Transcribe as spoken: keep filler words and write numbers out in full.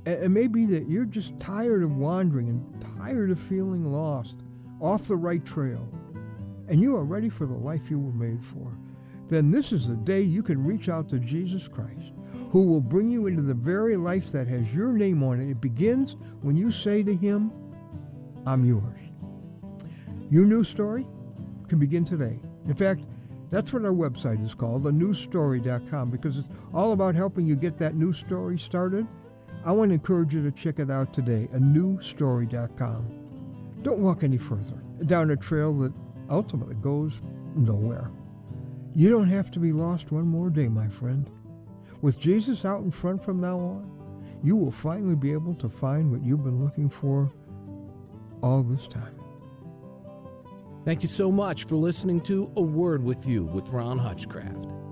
It may be that you're just tired of wandering and tired of feeling lost, off the right trail, and you are ready for the life you were made for. Then this is the day you can reach out to Jesus Christ, who will bring you into the very life that has your name on it. It begins when you say to him, I'm yours. Your new story can begin today. In fact, that's what our website is called, a new story dot com, because it's all about helping you get that new story started. I want to encourage you to check it out today, a new story dot com. Don't walk any further down a trail that ultimately goes nowhere. You don't have to be lost one more day, my friend. With Jesus out in front from now on, you will finally be able to find what you've been looking for all this time. Thank you so much for listening to A Word With You with Ron Hutchcraft.